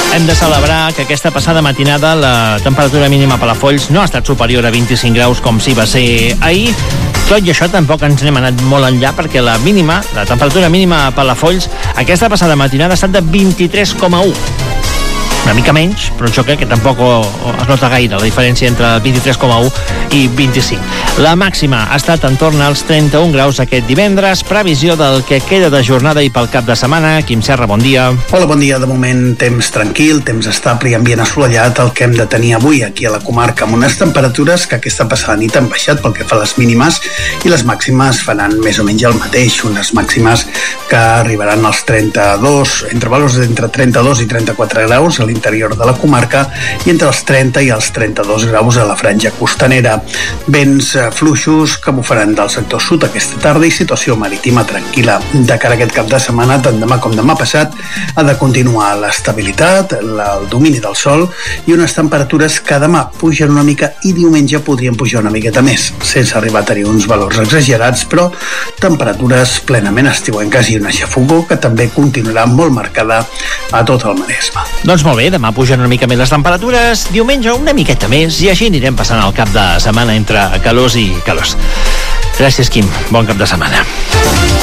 Hem de celebrar que aquesta passada matinada la temperatura mínima a Palafolls no ha estat superior a 25 graus com si va ser ahir. Tot i això tampoc ens n'hem anat molt enllà perquè la temperatura mínima a Palafolls aquesta passada matinada ha estat de 23,1. Una mica menys, però jo crec que tampoc es nota gaire la diferència entre 23,1 i 25. La màxima ha estat entorn als 31 graus aquest divendres. Previsió del que queda de jornada i pel cap de setmana. Quim Serra, bon dia. Hola, bon dia. De moment, temps tranquil, temps estable i ambient assolellat, el que hem de tenir avui aquí a la comarca, amb unes temperatures que aquesta passada nit han baixat pel que fa a les mínimes i les màximes faran més o menys el mateix, unes màximes que arribaran als 32, entre valors d'entre 32 i 34 graus a l'interior de la comarca i entre els 30 i els 32 graus a la franja costanera. Vents fluixos que bufaran del sector sud aquesta tarda i situació marítima tranquil·la. De cara a aquest cap de setmana, tant demà com demà passat, ha de continuar l'estabilitat, el domini del sol i unes temperatures que demà pugen una mica i diumenge podrien pujar una miqueta més, sense arribar a tenir uns valors exagerats, però temperatures plenament estiuenques i una xafogor que també continuarà molt marcada a tot el Maresme. Doncs molt bé, demà pugen una mica més les temperatures, diumenge una miqueta més i així anirem passant el cap de setmana entre calors i calors. Gràcies, Quim. Bon cap de setmana.